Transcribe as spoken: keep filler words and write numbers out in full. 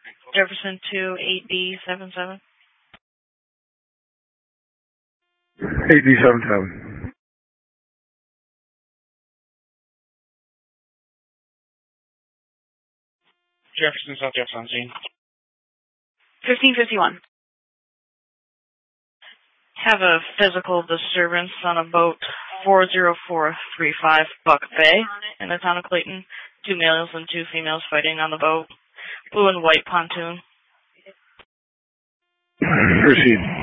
Jefferson two eight D seven seven. eight D seven seven. Jefferson, South Jefferson, scene. fifteen fifty-one. Have a physical disturbance on a boat four zero four three five Buck Bay in the town of Clayton. Two males and two females fighting on the boat. Blue and white pontoon. Proceed.